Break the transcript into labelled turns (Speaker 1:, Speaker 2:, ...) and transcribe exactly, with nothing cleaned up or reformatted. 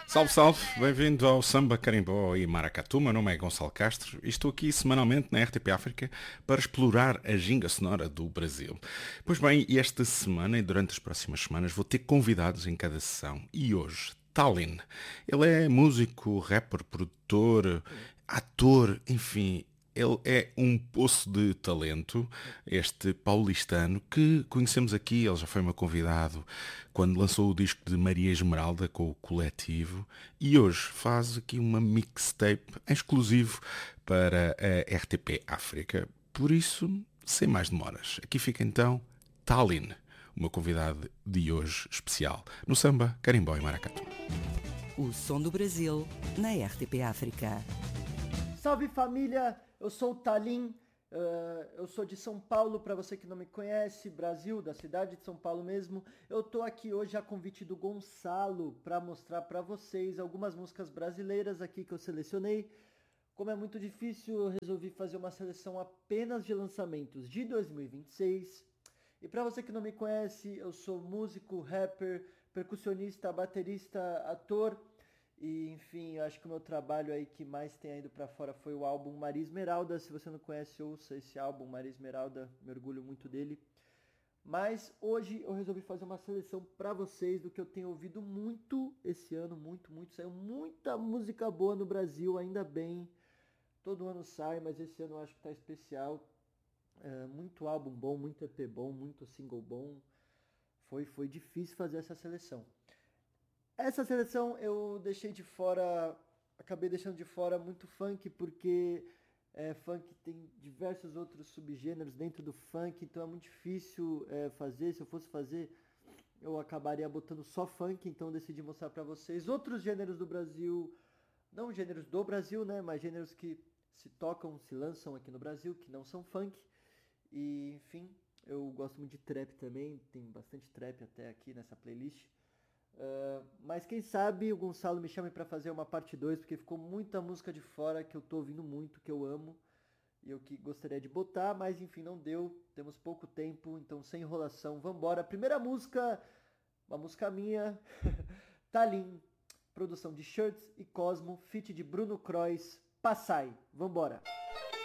Speaker 1: Salve, salve, bem-vindo ao Samba, Carimbó e Maracatu. Meu nome é Gonçalo Castro e estou aqui semanalmente na R T P África para explorar a ginga sonora do Brasil. Pois bem, esta semana e durante as próximas semanas vou ter convidados em cada sessão e hoje, Tallin. Ele é músico, rapper, produtor, ator, enfim, ele é um poço de talento, este paulistano, que conhecemos aqui. Ele já foi meu convidado quando lançou o disco de Maria Esmeralda com o Coletivo e hoje faz aqui uma mixtape em exclusivo para a R T P África. Por isso, sem mais demoras, aqui fica então Tallin, o meu convidado de hoje especial, no Samba, Carimbó e Maracatu.
Speaker 2: O som do Brasil na R T P África.
Speaker 3: Salve família, eu sou o Tallin, uh, eu sou de São Paulo, para você que não me conhece, Brasil, da cidade de São Paulo mesmo. Eu tô aqui hoje a convite do Gonçalo para mostrar para vocês algumas músicas brasileiras aqui que eu selecionei. Como é muito difícil, eu resolvi fazer uma seleção apenas de lançamentos de dois mil e vinte e seis. E para você que não me conhece, eu sou músico, rapper, percussionista, baterista, ator. E, enfim, eu acho que o meu trabalho aí que mais tem ido pra fora foi o álbum Maria Esmeralda. Se você não conhece, ouça esse álbum, Maria Esmeralda, me orgulho muito dele. Mas hoje eu resolvi fazer uma seleção pra vocês do que eu tenho ouvido muito esse ano, muito, muito. Saiu muita música boa no Brasil, ainda bem. Todo ano sai, mas esse ano eu acho que tá especial. É, muito álbum bom, muito E P bom, muito single bom. Foi, foi difícil fazer essa seleção. Essa seleção eu deixei de fora, acabei deixando de fora muito funk, porque é, funk tem diversos outros subgêneros dentro do funk, então é muito difícil é, fazer. Se eu fosse fazer, eu acabaria botando só funk, então eu decidi mostrar pra vocês outros gêneros do Brasil, não gêneros do Brasil, né, mas gêneros que se tocam, se lançam aqui no Brasil, que não são funk. E, enfim, eu gosto muito de trap também, tem bastante trap até aqui nessa playlist. Uh, mas quem sabe o Gonçalo me chame pra fazer uma parte dois, porque ficou muita música de fora que eu tô ouvindo muito, que eu amo e eu que gostaria de botar, mas enfim, não deu, temos pouco tempo, então sem enrolação, vambora. Primeira música, uma música minha, Tallin, produção de Shirts e Cosmo, feat de Bruno Crois, Passai, vambora.